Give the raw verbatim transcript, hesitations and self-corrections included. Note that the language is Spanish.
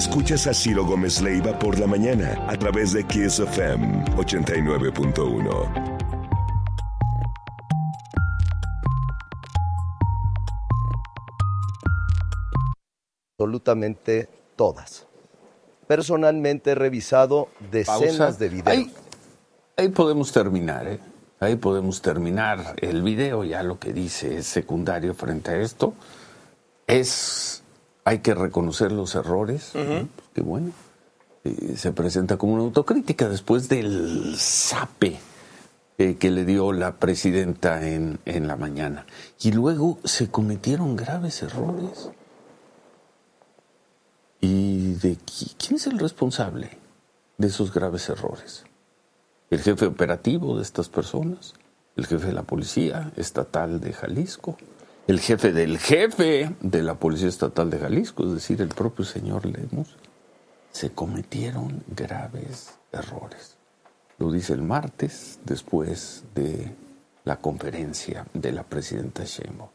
Escuchas a Ciro Gómez Leiva por la mañana a través de Kiss F M ochenta y nueve punto uno. Absolutamente todas. Personalmente he revisado decenas Pausa. de videos. Ahí, ahí podemos terminar, ¿eh? Ahí podemos terminar el video. Ya lo que dice es secundario frente a esto. Es, hay que reconocer los errores. Uh-huh. Que bueno, eh, se presenta como una autocrítica después del zape eh, que le dio la presidenta en, en la mañana. Y luego se cometieron graves errores. ¿Y de quién es el responsable de esos graves errores? ¿El jefe operativo de estas personas? ¿El jefe de la Policía Estatal de Jalisco? ¿El jefe del jefe de la Policía Estatal de Jalisco? Es decir, el propio señor Lemus. Se cometieron graves errores. Lo dice el martes, después de la conferencia de la presidenta Sheinbaum.